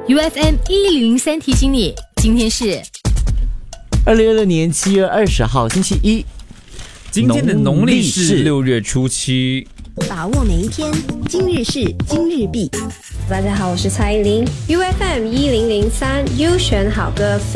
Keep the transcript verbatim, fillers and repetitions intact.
U F M 一零零三提醒你，今天是二零二六年七月二十号星期一， 今天的农历是六月初七。 把握每一天，今日事今日毕。 大家好，我是蔡依林 ，U F M 一零零三优选好歌。